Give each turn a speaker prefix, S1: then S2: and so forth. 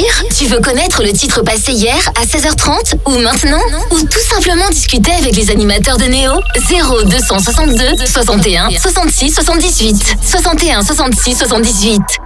S1: dire? Tu veux connaître le titre passé hier à 16h30 ou maintenant? Ou tout simplement discuter avec les animateurs de Néo? 0262 61 66 78. 61 66 78.